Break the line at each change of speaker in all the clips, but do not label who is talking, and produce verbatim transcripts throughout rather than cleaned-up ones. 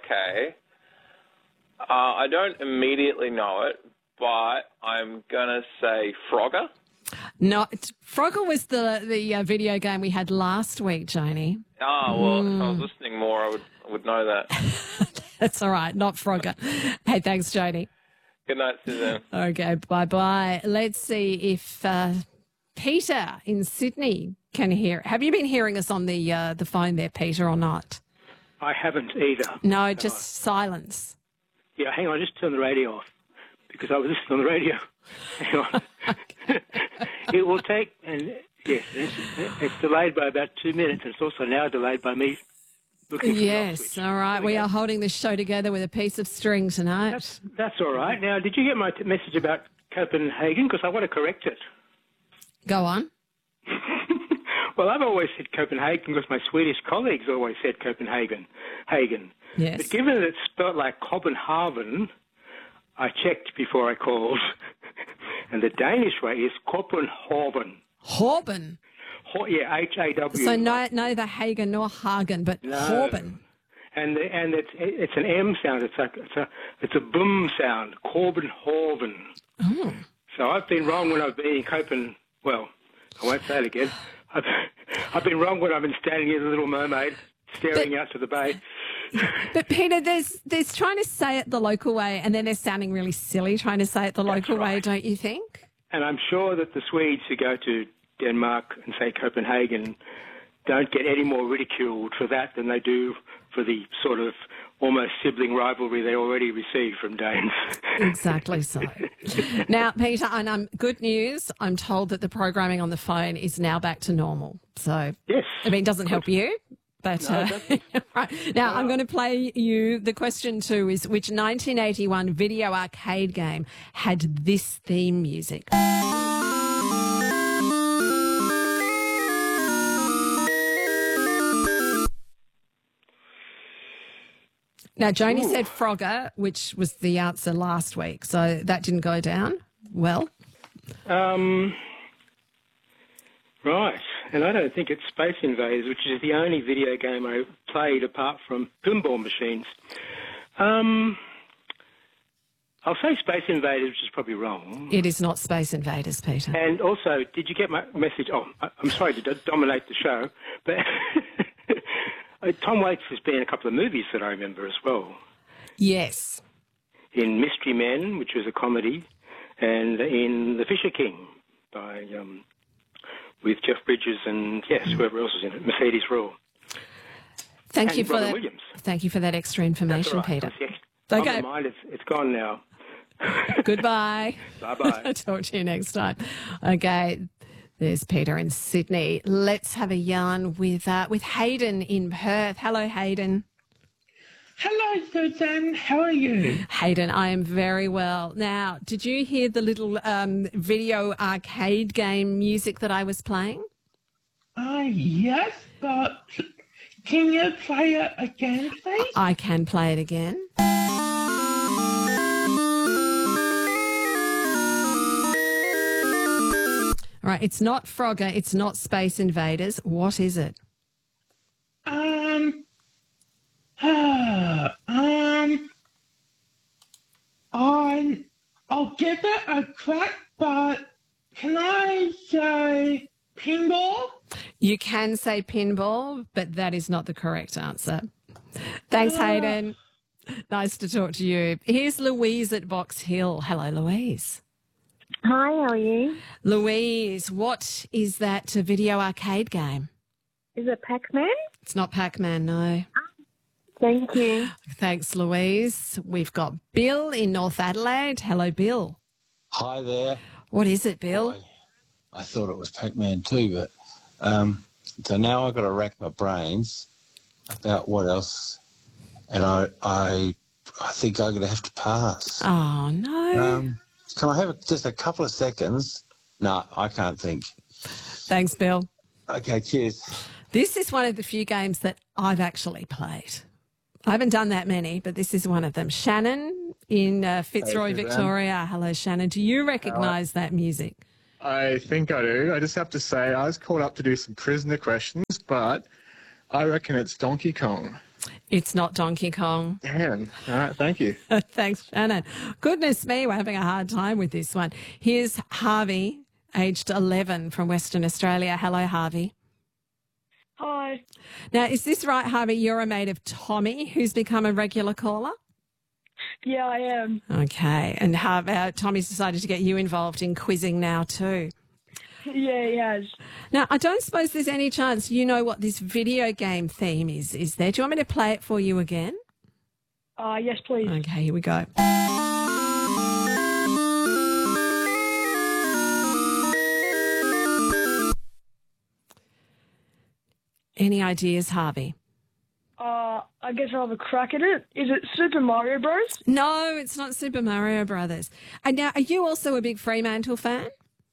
okay. Uh, I don't immediately know it, but I'm going to say Frogger.
No, it's- Frogger was the the uh, video game we had last week, Joni.
Ah, well,
Mm.
if I was listening more, I would I would know that.
That's all right, not Frogger. Hey, thanks, Joni.
Good night, Suzanne.
Okay, bye-bye. Let's see if uh, Peter in Sydney can hear. Have you been hearing us on the uh, the phone there, Peter, or not?
I haven't either.
No, just silence.
Yeah, hang on, just turn the radio off because I was listening on the radio. Hang on. It will take, and yes, it's, it's delayed by about two minutes. And it's also now delayed by me looking for the off
Yes,
switch.
all right. We are holding this show together with a piece of string tonight.
That's, that's all right. Now, did you get my t- message about Copenhagen? Because I want to correct it.
Go on.
Well, I've always said Copenhagen because my Swedish colleagues always said Copenhagen. Hagen.
Yes.
But given that it's spelled like Copenhagen, I checked before I called. And the Danish way is Copenhagen.
Horben.
Ho- yeah, H A W.
So no, neither Hagen nor Hagen, but
No.
Horben.
And the, and it's it's an M sound. It's like it's a it's a boom sound. Copenhagen.
Oh.
So I've been wrong when I've been in Copen. Well, I won't say it again. I've, I've been wrong when I've been standing in the Little Mermaid, staring
But-
out to the bay.
But Peter, there's there's trying to say it the local way, and then they're sounding really silly trying to say it the local way,
right.
don't you think?
And I'm sure that the Swedes who go to Denmark and say Copenhagen don't get any more ridiculed for that than they do for the sort of almost sibling rivalry they already receive from Danes.
Exactly so. Now, Peter, and um, good news. I'm told that the programming on the phone is now back to normal. So,
Yes.
I mean, it doesn't help you. But
No,
uh,
it
right. Now I'm going to play you. The question two is, which nineteen eighty-one video arcade game had this theme music? Now, Joni
Ooh.
said Frogger, which was the answer last week, so that didn't go down well.
Um, right. And I don't think it's Space Invaders, which is the only video game I played apart from pinball machines. Um, I'll say Space Invaders, which is probably wrong.
It is not Space Invaders, Peter.
And also, did you get my message? Oh, I- I'm sorry to do- dominate the show, but uh, Tom Waits has been in a couple of movies that I remember as well.
Yes.
In Mystery Men, which was a comedy, and in The Fisher King by um, with Jeff Bridges and yes, whoever else was in it, Mercedes Ruehl.
Thank
And
you for
Robin
that.
Williams.
Thank you for that extra
That's
information,
all right.
Peter.
Yes.
Okay.
Never mind, it's, it's gone now.
Goodbye.
Bye-bye.
I'll talk to you next time. Okay, there's Peter in Sydney. Let's have a yarn with uh, with Hayden in Perth. Hello, Hayden.
Hello, Suzanne. How are you?
Hayden, I am very well. Now, did you hear the little um, video arcade game music that I was playing?
Uh, yes, but can you play it again, please?
I can play it again. All right, it's not Frogger, it's not Space Invaders. What is it?
Um, uh, um, I, I'll give it a crack, but can I say pinball?
You can say pinball, but that is not the correct answer. Thanks, Hayden. Nice to talk to you. Here's Louise at Box Hill. Hello, Louise.
Hi, how are you?
Louise, what is that video arcade game?
Is it Pac-Man?
It's not Pac-Man, no.
Thank you.
Thanks, Louise. We've got Bill in North Adelaide. Hello, Bill.
Hi there.
What is it, Bill?
I, I thought it was Pac-Man too, but um, so now I've got to rack my brains about what else, and I I I think I'm going to have to pass.
Oh, no.
Um, can I have just a couple of seconds? No, I can't think.
Thanks, Bill.
Okay, cheers.
This is one of the few games that I've actually played. I haven't done that many, but this is one of them. Shannon in uh, Fitzroy,
Hey, Suzanne.
Victoria. Hello, Shannon. Do you recognise that music?
I think I do. I just have to say, I was called up to do some prisoner questions, but I reckon it's Donkey Kong.
It's not Donkey Kong.
Damn. All right, thank you.
Thanks, Shannon. Goodness me, we're having a hard time with this one. Here's Harvey, aged eleven, from Western Australia. Hello, Harvey.
Hi.
Now, is this right, Harvey? You're a mate of Tommy, who's become a regular caller?
Yeah, I am.
Okay. And how about Tommy's decided to get you involved in quizzing now too?
Yeah, he has.
Now, I don't suppose there's any chance you know what this video game theme is, is there? Do you want me to play it for you again?
Uh, yes, please.
Okay, here we go. Any ideas, Harvey?
Uh, I guess I'll have a crack at it. Is it Super Mario Bros?
No, it's not Super Mario Brothers. And now, are you also a big Fremantle fan?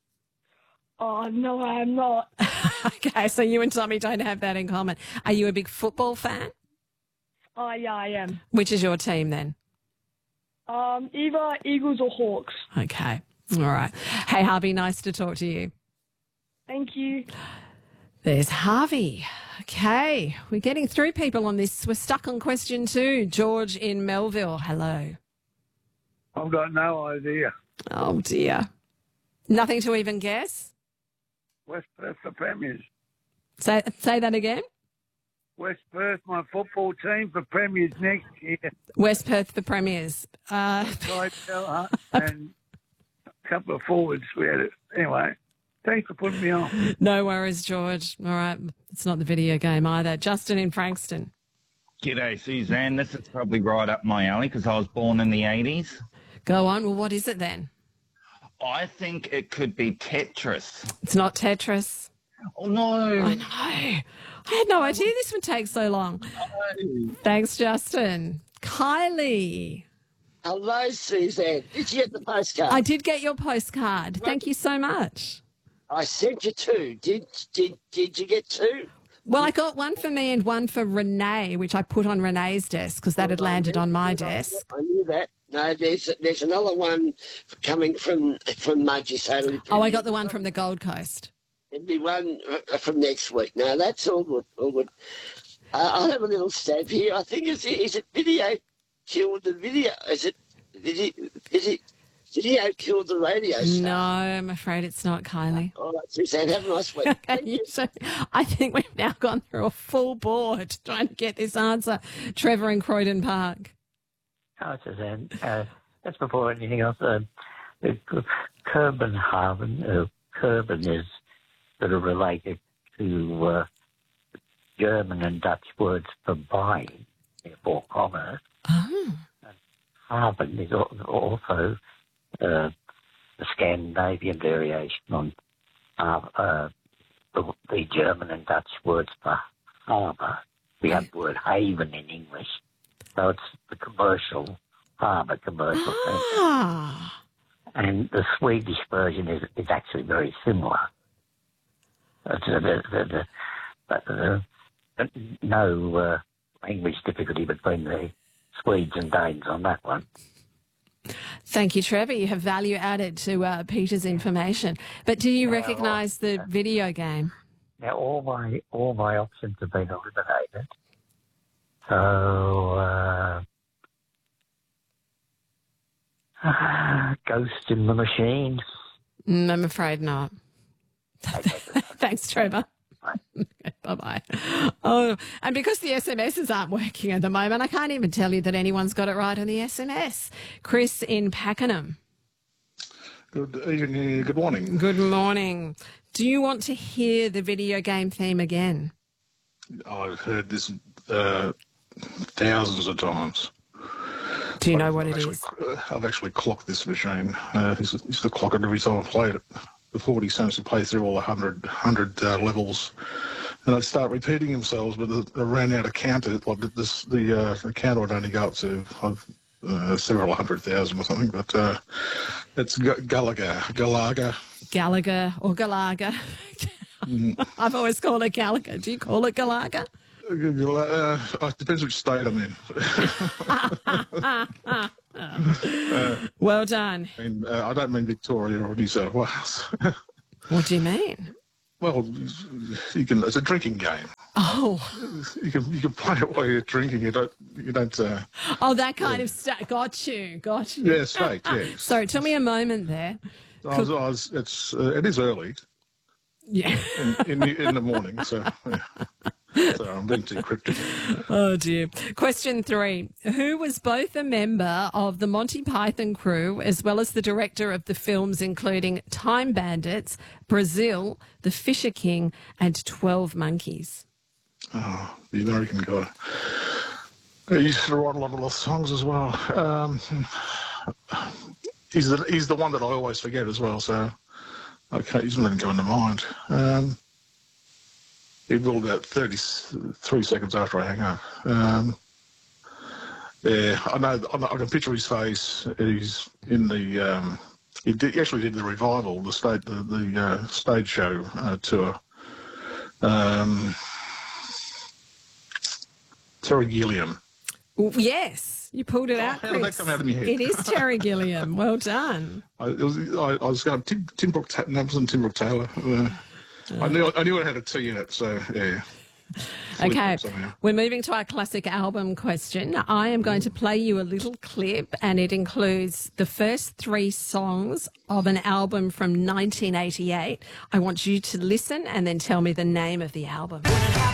Oh, no, I am not.
Okay, so you and Tommy don't have that in common. Are you a big football fan?
Oh, yeah, I am.
Which is your team then?
Um, either Eagles or Hawks.
Okay, all right. Hey, Harvey, nice to talk to you.
Thank you.
There's Harvey. Okay, we're getting through people on this. We're stuck on question two. George in Melville, hello.
I've got no idea.
Oh, dear. Nothing to even guess?
West Perth, the Premiers.
Say, say that again?
West Perth, my football team for Premiers next year.
West Perth, the Premiers. Uh,
Tydell and a couple of forwards we had it. Anyway, thanks for putting me on.
No worries, George. All right, it's not the video game either. Justin in Frankston.
G'day, Suzanne. This is probably right up my alley because I was born in the eighties.
Go on. Well, what is it then?
I think it could be Tetris.
It's not Tetris.
Oh, no.
I know. I had no idea this would take so long.
No.
Thanks, Justin. Kylie.
Hello, Suzanne. Did you get the postcard?
I did get your postcard. Thank you so much.
I sent you two. Did did did you get two?
Well, I got one for me and one for Renee, which I put on Renee's desk because that had landed on my desk.
I knew that. No, there's there's another one coming from from Mudgee. So
Oh, I got the one from the Gold Coast.
There'll be one from next week. No, that's all good. All good. Uh, I'll have a little stab here. I think is it, is it video killed the video? Is it video? Is it video killed the radio star?
No, I'm afraid it's not, Kylie.
All right, Suzanne. Have a nice week. Thank you.
So, I think we've now gone through a full board trying to get this answer. Trevor in Croydon Park.
Hi, Suzanne. Uh, just before anything else, uh, Kopenhagen, uh, Kopen is sort of related to uh, German and Dutch words for buying, therefore commerce.
Oh.
And Haven is also uh, the Scandinavian variation on uh, uh, the, the German and Dutch words for harbour. We have the word haven in English. So it's the commercial harbour, commercial
Ah.
centre. And the Swedish version is, is actually very similar. It's, uh, the, the, the, but, uh, no uh, language difficulty between the Swedes and Danes on that one.
Thank you, Trevor. You have value added to uh, Peter's information. But do you recognise the video game?
Now, all my all my options have been eliminated. So, uh, uh, Ghost in the Machine.
Mm, I'm afraid not. Thanks, Trevor. Bye-bye. Oh, and because the S M Ses aren't working at the moment, I can't even tell you that anyone's got it right on the S M S. Chris in Pakenham.
Good evening. Good morning.
Good morning. Do you want to hear the video game theme again?
I've heard this uh, thousands of times.
Do you know
I've
what it
actually,
is?
uh, I've actually clocked this machine. Uh, used, to, used to clock it every time I played it. The forty cents to play through all the hundred hundred uh, levels, and I'd start repeating themselves, but the, I ran out of counter. Like this, the uh, the counter would only go up to uh, several hundred thousand or something. But uh, it's G- Gallagher, Gallagher,
Gallagher or Gallagher.
mm.
I've always called it Gallagher. Do you call it Gallagher?
Uh, it depends which state I'm in. uh,
well done.
I, mean, uh, I don't mean Victoria or New South Wales.
What do you mean?
Well, you can. It's a drinking game.
Oh.
You can you can play it while you're drinking. You don't. You don't. Uh,
Oh, that kind of stuff. Got you. Got you.
yeah, state. Yes.
Sorry, tell me a moment there.
I was, I was, it's uh, it is early.
Yeah.
In, in, the, in the morning, so. Yeah. So I'm being too cryptic.
Oh, dear. Question three. Who was both a member of the Monty Python crew as well as the director of the films including Time Bandits, Brazil, The Fisher King and twelve Monkeys?
Oh, the American guy. He used to write a lot of love songs as well. Um, he's, the, he's the one that I always forget as well, so okay, he's not even going to mind. Um, He ruled out thirty-three seconds after I hang up. Um, yeah, I know, I know. I can picture his face. He's in the. Um, he, did, he actually did the revival, the state, the, the uh, stage show uh, tour. Um, Terry Gilliam.
Yes, you pulled it out,
How did that
Chris.
come out of my head?
It is Terry Gilliam. Well done.
I, it was, I, I was going Tim, Tim Brooke. Ta- no, it wasn't Tim Brooke Taylor. Uh, I knew I knew it had a T in it, so yeah.
Okay, we're moving to our classic album question. I am going to play you a little clip, and it includes the first three songs of an album from nineteen eighty-eight. I want you to listen and then tell me the name of the album.